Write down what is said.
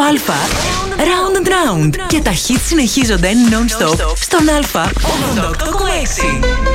Α, Round and Round. Και τα hits συνεχίζονται non-stop στον Α 88,6.